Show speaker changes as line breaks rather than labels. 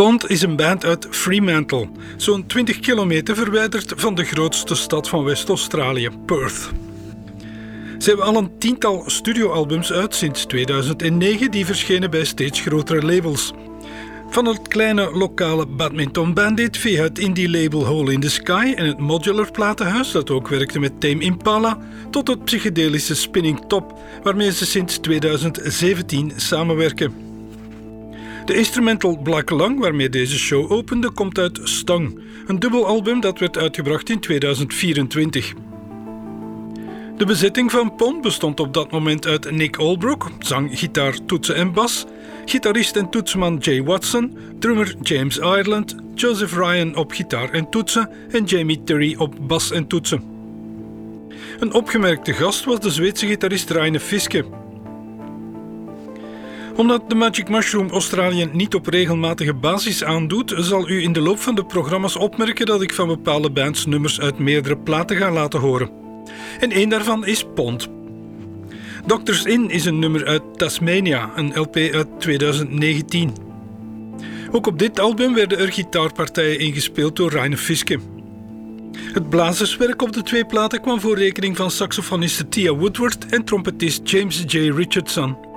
Pond is een band uit Fremantle, zo'n 20 kilometer verwijderd van de grootste stad van West-Australië, Perth. Ze hebben al een tiental studioalbums uit sinds 2009 die verschenen bij steeds grotere labels. Van het kleine lokale Badminton Bandit via het indie-label Hole in the Sky en het Modular platenhuis dat ook werkte met Tame Impala, tot het psychedelische Spinning Top, waarmee ze sinds 2017 samenwerken. De instrumental Black Lung, waarmee deze show opende, komt uit Stang, een dubbelalbum dat werd uitgebracht in 2024. De bezetting van Pond bestond op dat moment uit Nick Olbrook, zang, gitaar, toetsen en bas, gitarist en toetsenman Jay Watson, drummer James Ireland, Joseph Ryan op gitaar en toetsen en Jamie Terry op bas en toetsen. Een opgemerkte gast was de Zweedse gitarist Raine Fiske. Omdat de Magic Mushroom Australië niet op regelmatige basis aandoet, zal u in de loop van de programma's opmerken dat ik van bepaalde bands nummers uit meerdere platen ga laten horen. En één daarvan is Pond. Doctors In is een nummer uit Tasmania, een LP uit 2019. Ook op dit album werden er gitaarpartijen ingespeeld door Raine Fiske. Het blazerswerk op de twee platen kwam voor rekening van saxofoniste Tia Woodward en trompetist James J. Richardson.